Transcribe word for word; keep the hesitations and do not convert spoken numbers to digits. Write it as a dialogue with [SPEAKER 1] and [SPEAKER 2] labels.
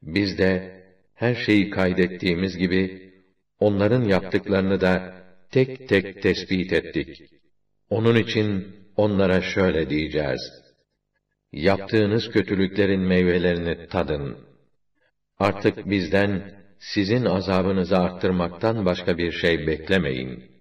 [SPEAKER 1] Biz de her şeyi kaydettiğimiz gibi onların yaptıklarını da tek tek tespit ettik. Onun için onlara şöyle diyeceğiz: yaptığınız kötülüklerin meyvelerini tadın. Artık bizden sizin azabınızı arttırmaktan başka bir şey beklemeyin.